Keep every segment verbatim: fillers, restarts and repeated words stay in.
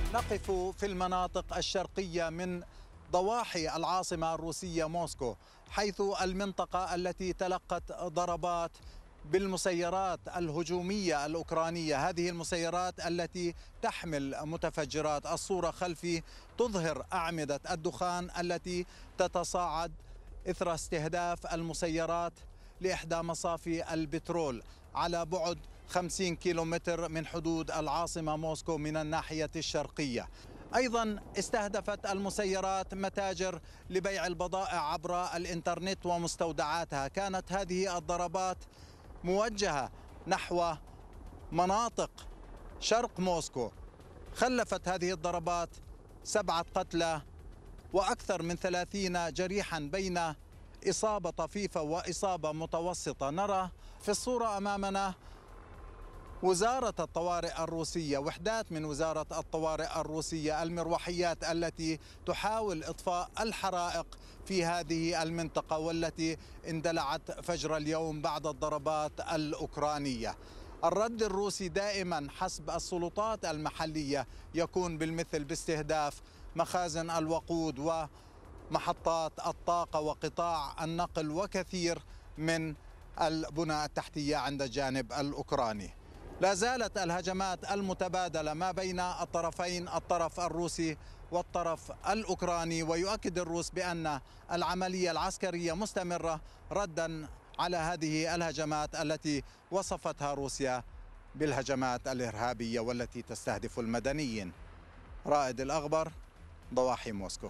نقف في المناطق الشرقية من ضواحي العاصمة الروسية موسكو، حيث المنطقة التي تلقت ضربات بالمسيرات الهجومية الأوكرانية، هذه المسيرات التي تحمل متفجرات. الصورة خلفي تظهر أعمدة الدخان التي تتصاعد إثر استهداف المسيرات لإحدى مصافي البترول على بعد خمسين كيلومتر من حدود العاصمة موسكو من الناحية الشرقية. أيضا استهدفت المسيرات متاجر لبيع البضائع عبر الإنترنت ومستودعاتها. كانت هذه الضربات موجهة نحو مناطق شرق موسكو. خلفت هذه الضربات سبعة قتلى وأكثر من ثلاثين جريحا بين إصابة طفيفة وإصابة متوسطة. نرى في الصورة أمامنا وزارة الطوارئ الروسية، وحدات من وزارة الطوارئ الروسية، المروحيات التي تحاول إطفاء الحرائق في هذه المنطقة والتي اندلعت فجر اليوم بعد الضربات الأوكرانية. الرد الروسي دائما حسب السلطات المحلية يكون بالمثل باستهداف مخازن الوقود ومحطات الطاقة وقطاع النقل وكثير من البنى التحتية عند الجانب الأوكراني. لا زالت الهجمات المتبادلة ما بين الطرفين، الطرف الروسي والطرف الأوكراني، ويؤكد الروس بأن العملية العسكرية مستمرة ردا على هذه الهجمات التي وصفتها روسيا بالهجمات الإرهابية والتي تستهدف المدنيين. رائد الأغبر، ضواحي موسكو.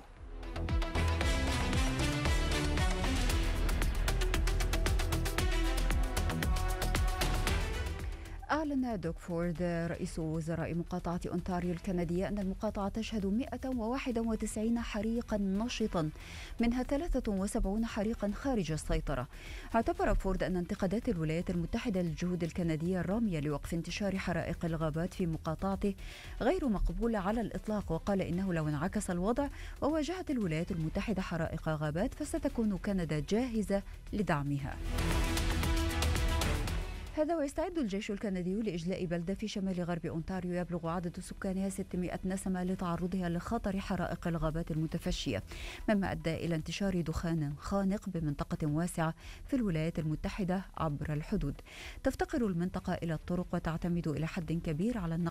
أعلن دوغ فورد رئيس وزراء مقاطعة أونتاريو الكندية أن المقاطعة تشهد مئة وواحد وتسعين حريقا نشطا، منها ثلاثة وسبعين حريقا خارج السيطرة. اعتبر فورد أن انتقادات الولايات المتحدة للجهود الكندية الرامية لوقف انتشار حرائق الغابات في مقاطعته غير مقبولة على الإطلاق، وقال إنه لو انعكس الوضع وواجهت الولايات المتحدة حرائق غابات فستكون كندا جاهزة لدعمها. هذا ويستعد الجيش الكندي لإجلاء بلدة في شمال غرب أونتاريو يبلغ عدد سكانها ستمائة نسمة لتعرضها لخطر حرائق الغابات المتفشية، مما أدى إلى انتشار دخان خانق بمنطقة واسعة في الولايات المتحدة عبر الحدود. تفتقر المنطقة إلى الطرق وتعتمد إلى حد كبير على النقل